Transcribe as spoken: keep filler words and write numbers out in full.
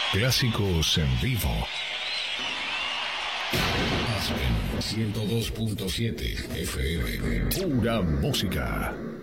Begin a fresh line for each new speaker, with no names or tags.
Clásicos en vivo. Aspen ciento dos punto siete F M. Pura música.